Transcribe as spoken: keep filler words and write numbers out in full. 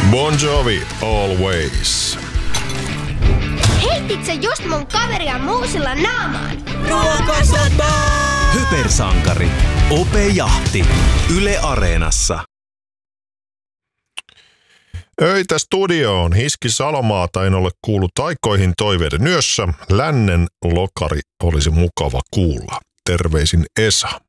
Bon Jovi, Always. Heitit sä just mun kaveria muusilla naamaan? Ruokasatama! Hypersankari. Ope Jahti. Yle Areenassa. Öitä studioon. Hiski Salomaata en ole kuullut aikoihin toiveiden yössä. Lännen lokari olisi mukava kuulla. Terveisin Esa.